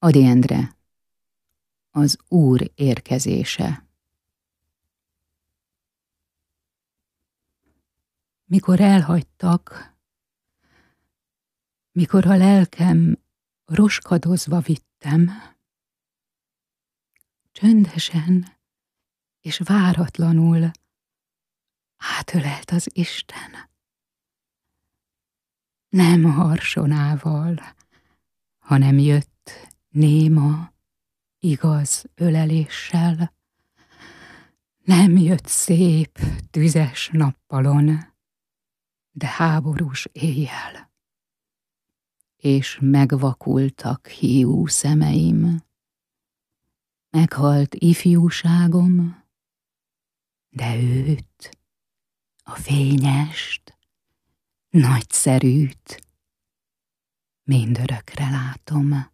Ady Endre, az Úr érkezése. Mikor elhagytak, mikor a lelkem roskadozva vittem, csöndesen és váratlanul átölelt az Isten. Nem harsonával, hanem jött néma, igaz öleléssel. Nem jött szép, tüzes nappalon, de háborús éjjel. És megvakultak hiú szemeim. Meghalt ifjúságom, de őt, a fényest, nagyszerűt mindörökre látom.